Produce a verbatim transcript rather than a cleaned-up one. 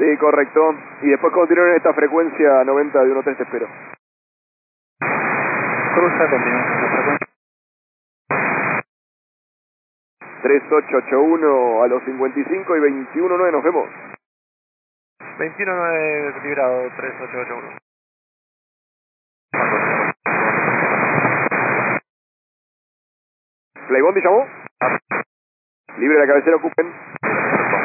Sí, correcto. Y después continúen en esta frecuencia noventa de uno tres, te espero. Cruza, continúa con la frecuencia. tres ocho ocho uno a los cincuenta y cinco y veintiuno nueve, nos vemos. veintiuno nueve librado, tres ocho ocho uno. Flybondi llamó. Libre la cabecera, ocupen.